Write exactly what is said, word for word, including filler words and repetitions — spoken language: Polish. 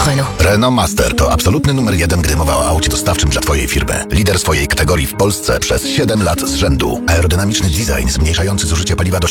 Renault. Renault Master to absolutny numer jeden, gdy mowa o aucie dostawczym dla Twojej firmy. Lider swojej kategorii w Polsce przez siedem lat z rzędu. Aerodynamiczny design zmniejszający zużycie paliwa do